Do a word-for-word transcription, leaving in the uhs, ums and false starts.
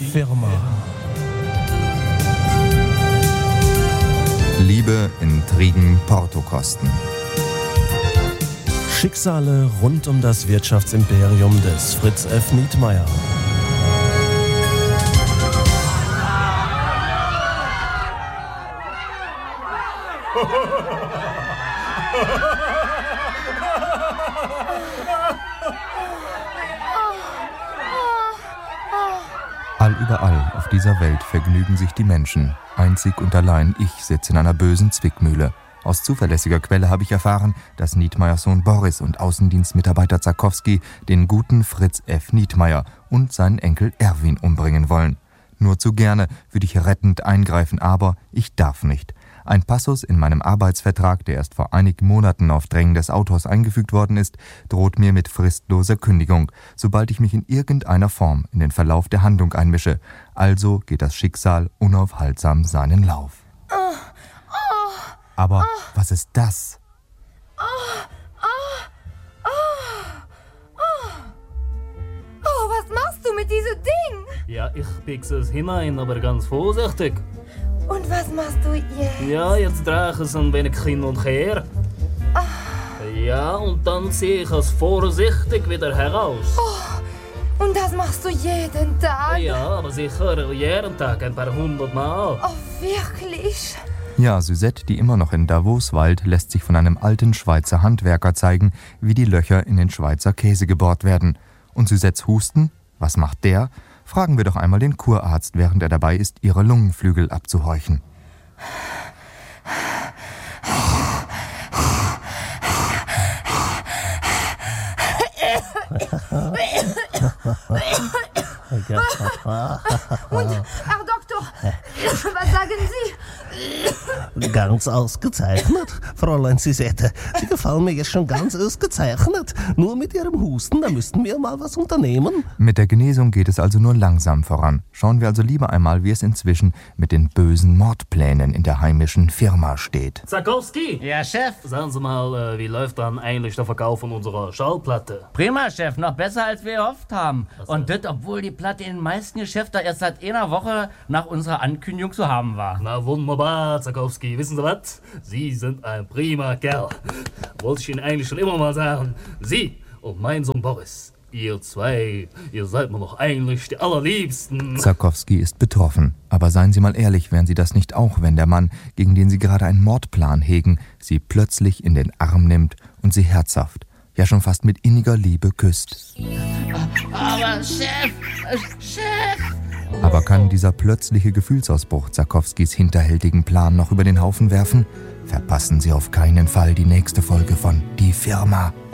Firma. Liebe, Intrigen, Portokosten. Schicksale rund um das Wirtschaftsimperium des Fritz F. Nietmeyer. Allüberall auf dieser Welt vergnügen sich die Menschen. Einzig und allein ich sitze in einer bösen Zwickmühle. Aus zuverlässiger Quelle habe ich erfahren, dass Nietmeyers Sohn Boris und Außendienstmitarbeiter Zakowski den guten Fritz F. Nietmeyer und seinen Enkel Erwin umbringen wollen. Nur zu gerne würde ich rettend eingreifen, aber ich darf nicht. Ein Passus in meinem Arbeitsvertrag, der erst vor einigen Monaten auf Drängen des Autors eingefügt worden ist, droht mir mit fristloser Kündigung, sobald ich mich in irgendeiner Form in den Verlauf der Handlung einmische. Also geht das Schicksal unaufhaltsam seinen Lauf. Oh, oh, Aber oh, was ist das? Oh, oh, oh, oh. Oh, was machst du mit diesem Ding? Ja, ich pickse es hinein, aber ganz vorsichtig. Und was machst du jetzt? Ja, jetzt drehe ich es ein wenig hin und her. Oh. Ja, und dann ziehe ich es vorsichtig wieder heraus. Oh, und das machst du jeden Tag? Ja, aber sicher jeden Tag ein paar hundert Mal. Oh, wirklich? Ja, Suzette, die immer noch in Davos weilt, lässt sich von einem alten Schweizer Handwerker zeigen, wie die Löcher in den Schweizer Käse gebohrt werden. Und Suzettes Husten? Was macht der? Fragen wir doch einmal den Kurarzt, während er dabei ist, ihre Lungenflügel abzuhorchen. Und, Herr Doktor, was sagen Sie? Ganz ausgezeichnet, Fräulein Suzette. Sie gefallen mir jetzt schon ganz ausgezeichnet. Nur mit Ihrem Husten, da müssten wir mal was unternehmen. Mit der Genesung geht es also nur langsam voran. Schauen wir also lieber einmal, wie es inzwischen mit den bösen Mordplänen in der heimischen Firma steht. Zakowski! Ja, Chef. Sagen Sie mal, wie läuft dann eigentlich der Verkauf von unserer Schallplatte? Prima, Chef. Noch besser, als wir erhofft haben. So. Und das, obwohl die Platte in den meisten Geschäften erst seit einer Woche nach unserer Ankündigung zu haben war. Na wunderbar, Zakowski. Wissen Sie was? Sie sind ein prima Kerl. Wollte ich Ihnen eigentlich schon immer mal sagen. Sie und mein Sohn Boris, ihr zwei, ihr seid mir doch eigentlich die allerliebsten. Zakowski ist betroffen. Aber seien Sie mal ehrlich, wären Sie das nicht auch, wenn der Mann, gegen den Sie gerade einen Mordplan hegen, Sie plötzlich in den Arm nimmt und Sie herzhaft, ja schon fast mit inniger Liebe küsst. Aber Chef, äh, Chef! Aber kann dieser plötzliche Gefühlsausbruch Zakowskis hinterhältigen Plan noch über den Haufen werfen? Verpassen Sie auf keinen Fall die nächste Folge von Die Firma.